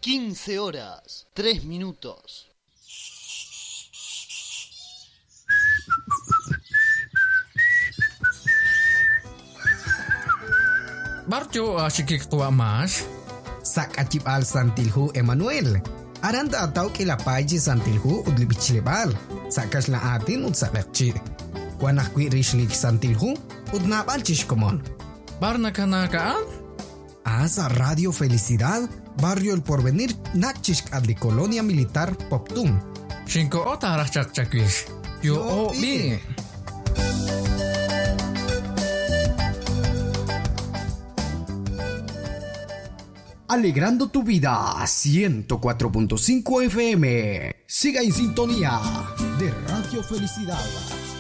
15 horas, 3 minutos. Barjo asyik tua mas. Sak acip al santilhu Emmanuel. Aranda atau ke la paji santilhu udli bichlebal. Sakas la atin ud sakakci. Kuanah kui rishlik santilhu ud napal chishkomon. Barna kanakaan? Asa Radio Felicidad, Barrio El Porvenir, nakchishk adli Colonia Militar Poptum. Shinko otarah chakchakwish. Yo obi. Alegrando tu vida, 104.5 FM. Siga en sintonía de Radio Felicidad.